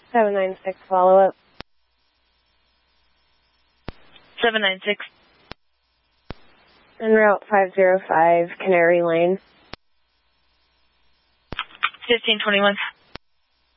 796 follow-up. 796. En route 505, Canary Lane. 1521.